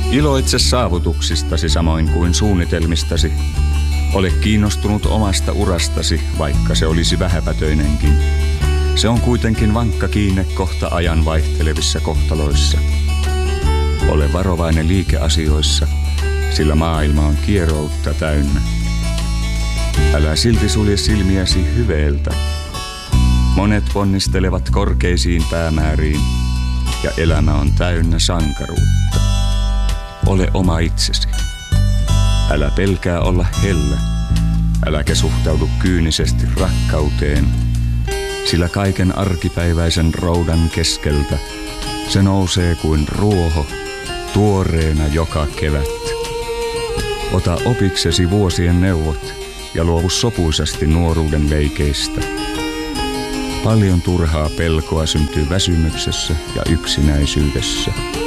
Iloitse saavutuksistasi samoin kuin suunnitelmistasi. Ole kiinnostunut omasta urastasi, vaikka se olisi vähäpätöinenkin. Se on kuitenkin vankka kiinne kohta ajan vaihtelevissa kohtaloissa. Ole varovainen liikeasioissa, sillä maailma on kieroutta täynnä. Älä silti sulje silmiäsi hyveeltä. Monet ponnistelevat korkeisiin päämääriin ja elämä on täynnä sankaruutta. Ole oma itsesi. Älä pelkää olla hellä. Äläkä suhtaudu kyynisesti rakkauteen, sillä kaiken arkipäiväisen roudan keskeltä se nousee kuin ruoho tuoreena joka kevät. Ota opiksesi vuosien neuvot ja luovu sopuisasti nuoruuden leikeistä. Paljon turhaa pelkoa syntyy väsymyksessä ja yksinäisyydessä.